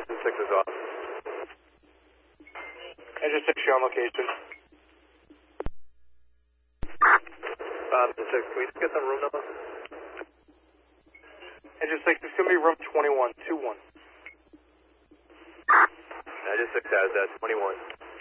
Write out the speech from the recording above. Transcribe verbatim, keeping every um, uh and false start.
Engine six is off. Engine six, you're on location. Uh, Engine six, can we just get the room number? Engine six, it's going to be room twenty-one, two one. Engine six has that, twenty-one.